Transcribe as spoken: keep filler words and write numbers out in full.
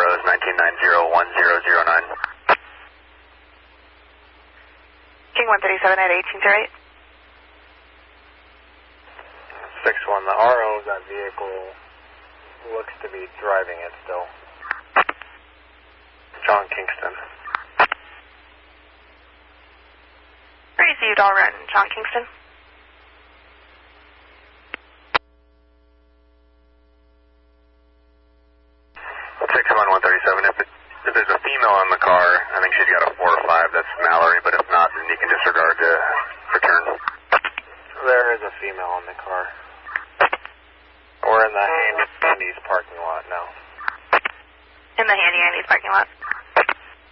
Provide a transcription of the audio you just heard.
Rose, nineteen nine zero one zero zero nine. King one thirty-seven at eighteen zero eight. six one, the R O of that vehicle looks to be driving it still. John Kingston. Received, all right, John Kingston. six one one thirty-seven, if, it, if there's a female in the car, I think she's got a four or five, that's Mallory, but if not, then you can disregard the return. There is a female in the car. We're in the Handy Andy's parking lot now. In the Handy Andy's parking lot.